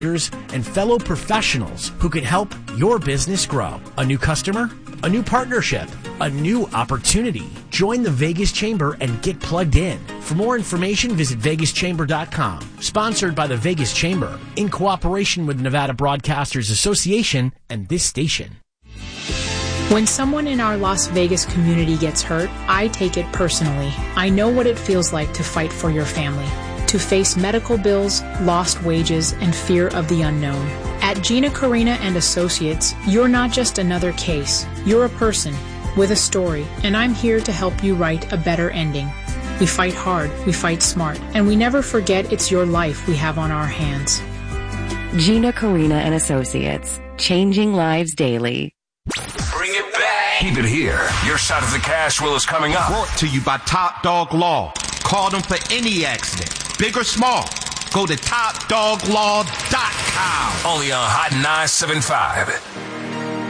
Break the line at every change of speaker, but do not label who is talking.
and fellow professionals who can help your business grow. A new customer, a new partnership, a new opportunity. Join the Vegas Chamber and get plugged in. For more information, visit vegaschamber.com. Sponsored by the Vegas Chamber in cooperation with Nevada Broadcasters Association and this station.
When someone in our Las Vegas community gets hurt, I take it personally. I know what it feels like to fight for your family, to face medical bills, lost wages, and fear of the unknown. At Gina Carina and Associates, you're not just another case. You're a person with a story, and I'm here to help you write a better ending. We fight hard, we fight smart, and we never forget it's your life we have on our hands.
Gina Carina and Associates, changing lives daily.
Bring it back. Keep it here. Your side of the cash wheel is coming up.
Brought to you by Top Dog Law. Call them for any accident, big or small. Go to TopDogLaw.com.
Only on Hot 975.